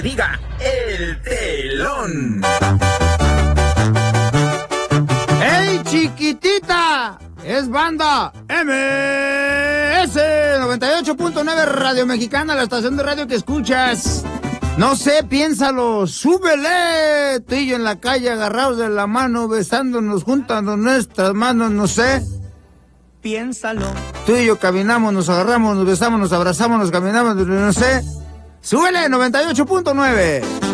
Diga el telón. ¡Hey, chiquitita! Es banda MS 98.9 Radio Mexicana, la estación de radio que escuchas. No sé, piénsalo, súbele. Tú y yo en la calle agarrados de la mano, besándonos, juntando nuestras manos, no sé. Piénsalo. Tú y yo caminamos, nos agarramos, nos besamos, nos abrazamos, nos caminamos, no sé. Súbele, 98.9.